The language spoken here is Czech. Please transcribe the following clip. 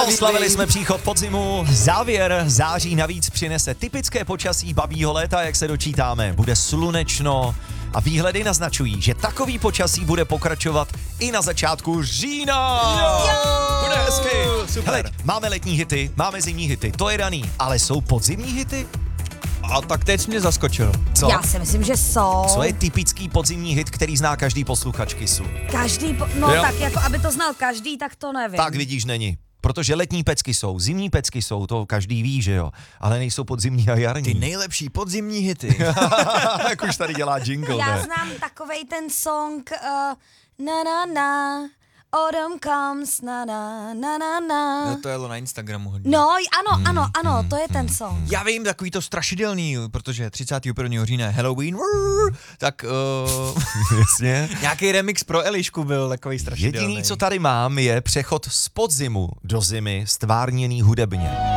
Oslavili jsme příchod podzimu, závěr září navíc přinese typické počasí babího léta, jak se dočítáme. Bude slunečno a výhledy naznačují, že takový počasí bude pokračovat i na začátku října. Bude hezky. Super. Hele, máme letní hity, máme zimní hity, to je daný, ale jsou podzimní hity? A tak teď mě zaskočil. Co? Já si myslím, že jsou. Co je typický podzimní hit, který zná každý posluchač Kissu? No Jo. tak jako, aby to znal každý, tak to nevím. Tak vidíš, není. Protože letní pecky jsou, zimní pecky jsou, to každý ví, že jo, ale nejsou podzimní a jarní. Ty nejlepší podzimní hity. Jak už tady dělá jingle, Já ne? znám takovej ten song na na na, autumn comes, na na na na na. No to jelo na Instagramu hodně. No, ano, to je ten song. Já vím, takový to strašidelný, protože 31. října je Halloween, tak Jasně. nějaký remix pro Elišku byl takový strašidelný. Jediný, co tady mám, je přechod z podzimu do zimy stvárněný hudebně.